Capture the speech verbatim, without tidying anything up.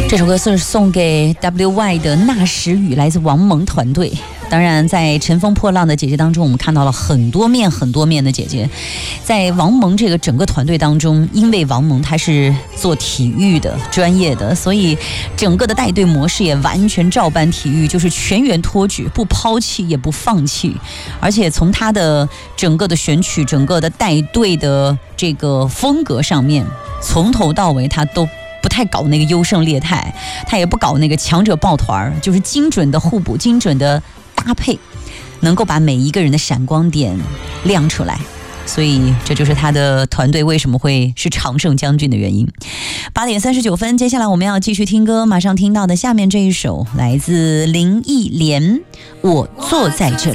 这首歌是送给 W Y 的那时雨，来自王蒙团队。当然在乘风破浪的姐姐当中，我们看到了很多面很多面的姐姐。在王蒙这个整个团队当中，因为王蒙她是做体育的专业的，所以整个的带队模式也完全照搬体育，就是全员托举，不抛弃也不放弃。而且从她的整个的选曲，整个的带队的这个风格上面，从头到尾她都不太搞那个优胜劣汰，他也不搞那个强者抱团，就是精准的互补，精准的搭配，能够把每一个人的闪光点亮出来。所以这就是他的团队为什么会是常胜将军的原因。八点三十九分，接下来我们要继续听歌，马上听到的下面这一首来自林忆莲，我坐在这里。